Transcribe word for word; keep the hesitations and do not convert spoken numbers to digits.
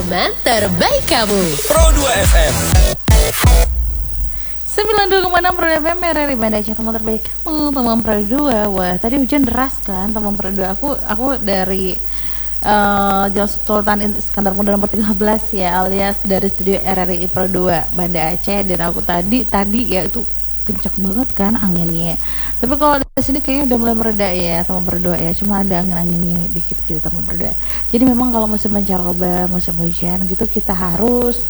teman terbaik kamu. Pro dua F M sembilan puluh dua koma enam Pro F M, R R I Banda Aceh, teman terbaik kamu, teman Pro dua. Wah, tadi hujan deras kan, teman Pro dua. Aku aku dari uh, Jalan Sultan Iskandar Muda nomor tiga belas ya, alias dari studio R R I Pro dua Banda Aceh. Dan aku tadi tadi ya itu kencang banget kan anginnya. Tapi kalau di sini kayaknya udah mulai mereda ya, teman Pro dua ya. Cuma ada angin-anginnya dikit gitu, teman Pro dua. Jadi memang kalau musim pancaroba, musim hujan gitu, kita harus